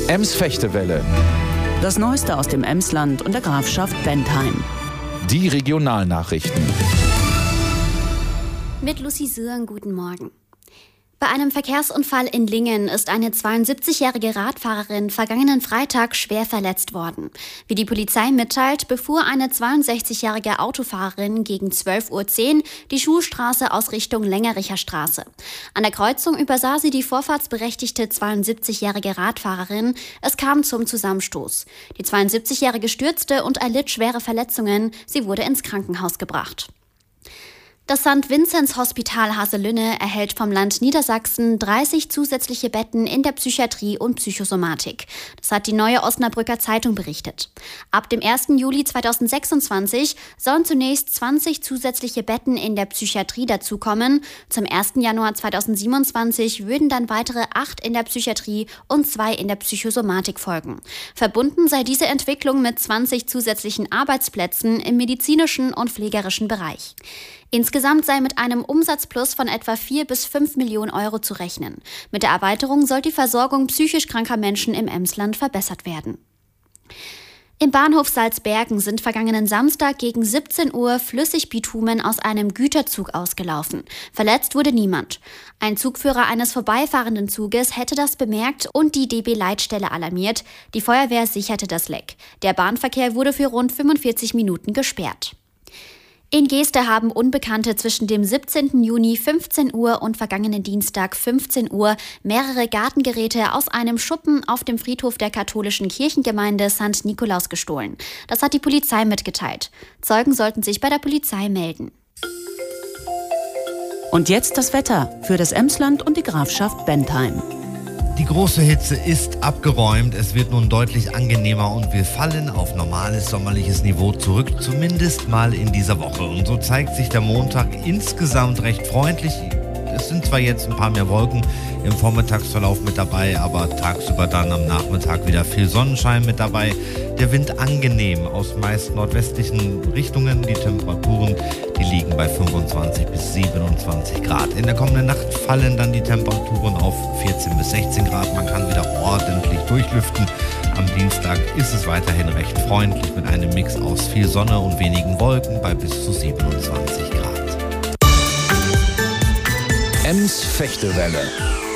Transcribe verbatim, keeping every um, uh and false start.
Ems-Fechtewelle. Das Neueste aus dem Emsland und der Grafschaft Bentheim. Die Regionalnachrichten. Mit Lucy Sören, guten Morgen. Bei einem Verkehrsunfall in Lingen ist eine zweiundsiebzigjährige Radfahrerin vergangenen Freitag schwer verletzt worden. Wie die Polizei mitteilt, befuhr eine zweiundsechzigjährige Autofahrerin gegen zwölf Uhr zehn die Schulstraße aus Richtung Längericher Straße. An der Kreuzung übersah sie die vorfahrtsberechtigte zweiundsiebzigjährige Radfahrerin. Es kam zum Zusammenstoß. Die zweiundsiebzigjährige stürzte und erlitt schwere Verletzungen. Sie wurde ins Krankenhaus gebracht. Das Sankt Vinzenz Hospital Haselünne erhält vom Land Niedersachsen dreißig zusätzliche Betten in der Psychiatrie und Psychosomatik. Das hat die Neue Osnabrücker Zeitung berichtet. Ab dem ersten Juli zweitausendsechsundzwanzig sollen zunächst zwanzig zusätzliche Betten in der Psychiatrie dazukommen. Zum ersten Januar zweitausendsiebenundzwanzig würden dann weitere acht in der Psychiatrie und zwei in der Psychosomatik folgen. Verbunden sei diese Entwicklung mit zwanzig zusätzlichen Arbeitsplätzen im medizinischen und pflegerischen Bereich. Insgesamt sei mit einem Umsatzplus von etwa vier bis fünf Millionen Euro zu rechnen. Mit der Erweiterung soll die Versorgung psychisch kranker Menschen im Emsland verbessert werden. Im Bahnhof Salzbergen sind vergangenen Samstag gegen siebzehn Uhr Flüssigbitumen aus einem Güterzug ausgelaufen. Verletzt wurde niemand. Ein Zugführer eines vorbeifahrenden Zuges hätte das bemerkt und die D B-Leitstelle alarmiert. Die Feuerwehr sicherte das Leck. Der Bahnverkehr wurde für rund fünfundvierzig Minuten gesperrt. In Geeste haben Unbekannte zwischen dem siebzehnten Juni fünfzehn Uhr und vergangenen Dienstag fünfzehn Uhr mehrere Gartengeräte aus einem Schuppen auf dem Friedhof der katholischen Kirchengemeinde Sankt Nikolaus gestohlen. Das hat die Polizei mitgeteilt. Zeugen sollten sich bei der Polizei melden. Und jetzt das Wetter für das Emsland und die Grafschaft Bentheim. Die große Hitze ist abgeräumt, es wird nun deutlich angenehmer und wir fallen auf normales sommerliches Niveau zurück, zumindest mal in dieser Woche. Und so zeigt sich der Montag insgesamt recht freundlich. Es sind zwar jetzt ein paar mehr Wolken im Vormittagsverlauf mit dabei, aber tagsüber dann am Nachmittag wieder viel Sonnenschein mit dabei. Der Wind angenehm aus meist nordwestlichen Richtungen. Die Temperaturen, die liegen bei fünfundzwanzig bis siebenundzwanzig Grad. In der kommenden Nacht fallen dann die Temperaturen auf vierzehn bis sechzehn Grad. Man kann wieder ordentlich durchlüften. Am Dienstag ist es weiterhin recht freundlich mit einem Mix aus viel Sonne und wenigen Wolken bei bis zu siebenundzwanzig Grad. Ems-Fechtewelle.